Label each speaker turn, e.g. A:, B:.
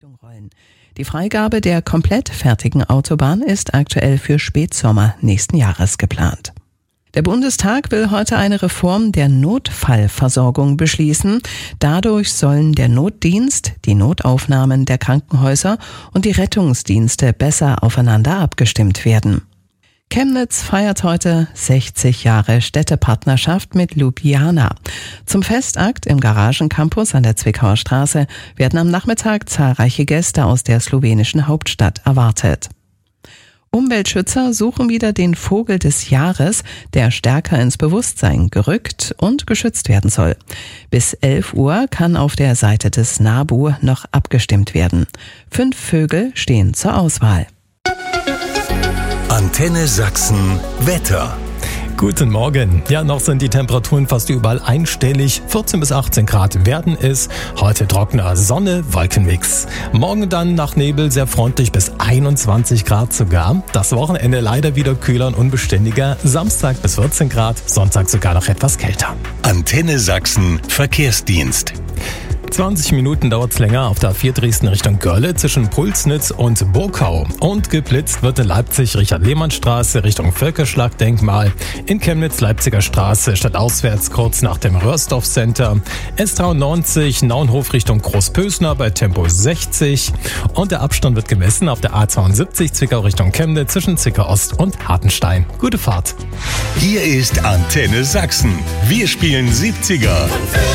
A: Rollen. Die Freigabe der komplett fertigen Autobahn ist aktuell für Spätsommer nächsten Jahres geplant. Der Bundestag will heute eine Reform der Notfallversorgung beschließen. Dadurch sollen der Notdienst, die Notaufnahmen der Krankenhäuser und die Rettungsdienste besser aufeinander abgestimmt werden. Chemnitz feiert heute 60 Jahre Städtepartnerschaft mit Ljubljana. Zum Festakt im Garagencampus an der Zwickauer Straße werden am Nachmittag zahlreiche Gäste aus der slowenischen Hauptstadt erwartet. Umweltschützer suchen wieder den Vogel des Jahres, der stärker ins Bewusstsein gerückt und geschützt werden soll. Bis 11 Uhr kann auf der Seite des NABU noch abgestimmt werden. 5 Vögel stehen zur Auswahl.
B: Antenne Sachsen Wetter.
C: Guten Morgen. Ja, noch sind die Temperaturen fast überall einstellig. 14 bis 18 Grad werden es. Heute trockener Sonne, Wolkenmix. Morgen dann nach Nebel sehr freundlich bis 21 Grad sogar. Das Wochenende leider wieder kühler und unbeständiger. Samstag bis 14 Grad, Sonntag sogar noch etwas kälter.
B: Antenne Sachsen Verkehrsdienst.
C: 20 Minuten dauert es länger auf der A4 Dresden Richtung Görle zwischen Pulsnitz und Burkau. Und geblitzt wird in Leipzig Richard-Lehmann-Straße Richtung Völkerschlagdenkmal. In Chemnitz Leipziger Straße stadtauswärts kurz nach dem Röhrsdorf Center. S93 Naunhof Richtung Großpösner bei Tempo 60. Und der Abstand wird gemessen auf der A72 Zwickau Richtung Chemnitz zwischen Zwickau Ost und Hartenstein. Gute Fahrt.
B: Hier ist Antenne Sachsen. Wir spielen 70er.